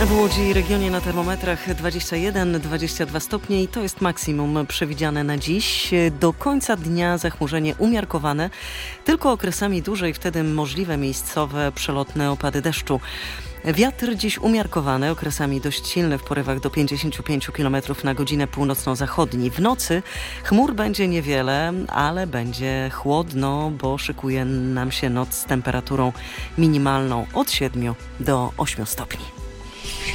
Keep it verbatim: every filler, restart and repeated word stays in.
W Łodzi i regionie na termometrach dwadzieścia jeden dwadzieścia dwa stopnie i to jest maksimum przewidziane na dziś. Do końca dnia zachmurzenie umiarkowane, tylko okresami dłużej wtedy możliwe miejscowe przelotne opady deszczu. Wiatr dziś umiarkowany, okresami dość silny w porywach do pięćdziesiąt pięć kilometrów na godzinę północno-zachodni. W nocy chmur będzie niewiele, ale będzie chłodno, bo szykuje nam się noc z temperaturą minimalną od siedmiu do ośmiu stopni.